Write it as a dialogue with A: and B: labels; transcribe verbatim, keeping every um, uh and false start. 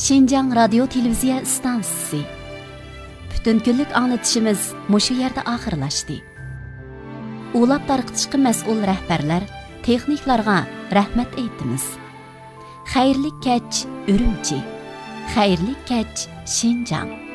A: Şinjan Radio Televiziya stansiyasi. Bütün günlük anlatışımız muşu yerde ahırlaştı. Ulap tarqıtışqı məsul rəhbərlər, texniklarga rəhmət eytimiz. Xayrlik keç Ürümçi, xayrlik keç Şinjan.